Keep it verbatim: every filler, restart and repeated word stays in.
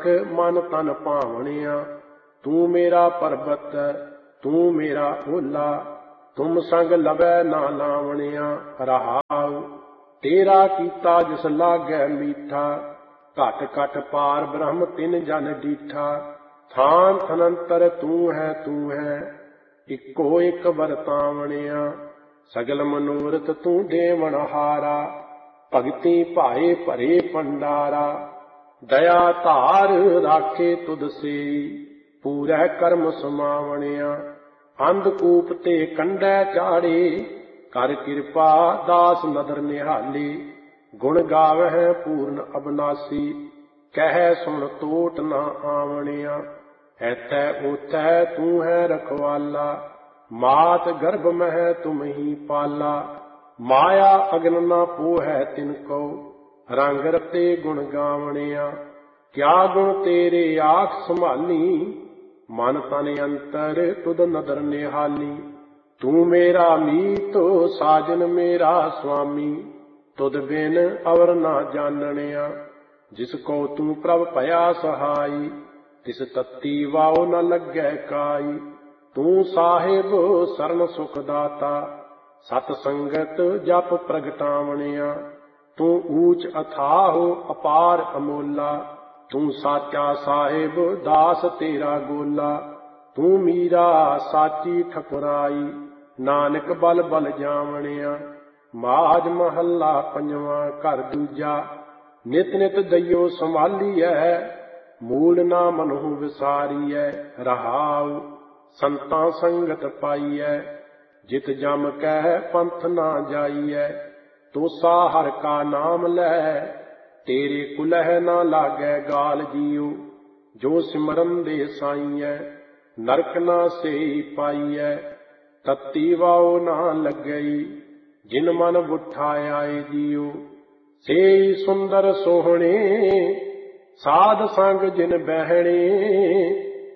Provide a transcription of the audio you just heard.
मन तन भावणिया। तू मेरा पर्वत तू मेरा ओला, तुम संग लवै ना लावणिया। रहाउ तेरा कीता जिस लागै मीठा, घट घट पार ब्रह्म तिन जन डीठा। थान थनंतर तू है तू है, इको एक वरतावणिया। सगल मनोरथ तू देवनहारा, भगति भाए भरे भंडारा। दया धार राखे तुद से, पूरै कर्म समावणिया। अंधकूप ते कंडै चाड़े, कर कृपा दास नदर निहाली। गुण गावह पूर्ण अबनासी, कह सुन टोट ना आवणिया। ऐथै ओथै तू है रखवाला, मात गर्भ मह तुम ही पाला। माया अगन ना पोहै तिनको, रंग रते गुण गावणिया। क्या गुण तेरे आख संभाली, मन तन अंतर तुद नदर निहाली। तू मेरा मीत साजन मेरा स्वामी, तुद बिन अवर ना जानणिया। जिसको तू प्रभ भया सहाई, तिस तत्ती वाओ न लगै काई। तू साहिब सरन सुख दाता, सत संगत जप प्रगटावणिया। तू ऊच अथाह अपार अमोला, तू साचा साहिब दास तेरा गोला। तू मीरा साची ठकुराई, नानक बल बल जावणिया। माज महला पंजवा घर दूजा, नित नित दइयो संभालीऐ। मूल ना मनहु विसारीऐ। रहाउ संतां संगत पाईऐ, जित जम कह पंथ ना जाईऐ। तोसा हर का नाम लै, तेरे कुलह ना लागै गाल जियो। जो सिमरन दे साईऐ, नरक ना सेई पाईऐ। तत्ती वाओ ना लगई, जिन मन बुठा आए जियो। सेई सुंदर सोहणे, साध संग जिन बहणे।